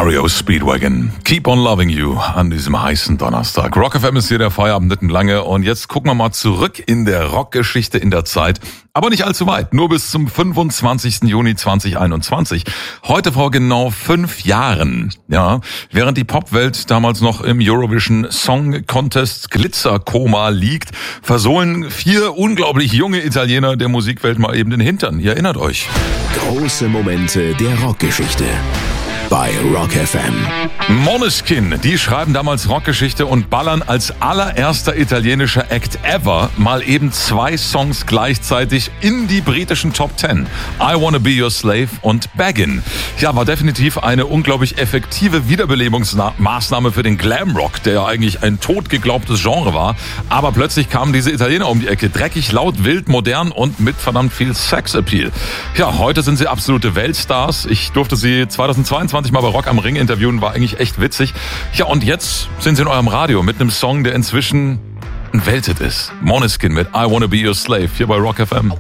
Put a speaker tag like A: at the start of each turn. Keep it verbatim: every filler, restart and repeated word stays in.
A: R E O Speedwagon, Keep on Loving You an diesem heißen Donnerstag. Rock F M ist hier der Feierabend nicht lange und jetzt gucken wir mal zurück in der Rockgeschichte in der Zeit, aber nicht allzu weit, nur bis zum fünfundzwanzigsten Juni zweitausendeinundzwanzig. Heute vor genau fünf Jahren, ja, während die Popwelt damals noch im Eurovision Song Contest Glitzerkoma liegt, versohlen vier unglaublich junge Italiener der Musikwelt mal eben den Hintern. Ihr erinnert euch.
B: Große Momente der Rockgeschichte bei Rock F M.
A: Måneskin, die schreiben damals Rockgeschichte und ballern als allererster italienischer Act ever mal eben zwei Songs gleichzeitig in die britischen Top Ten. I Wanna Be Your Slave und Baggin'. Ja, war definitiv eine unglaublich effektive Wiederbelebungsmaßnahme für den Glamrock, der ja eigentlich ein totgeglaubtes Genre war. Aber plötzlich kamen diese Italiener um die Ecke. Dreckig, laut, wild, modern und mit verdammt viel Sexappeal. Ja, heute sind sie absolute Weltstars. Ich durfte sie zweitausendzweiundzwanzig mal bei Rock am Ring interviewen, war eigentlich echt witzig. Ja, und jetzt sind sie in eurem Radio mit einem Song, der inzwischen ein Welthit ist. Måneskin mit I Wanna Be Your Slave hier bei Rock F M.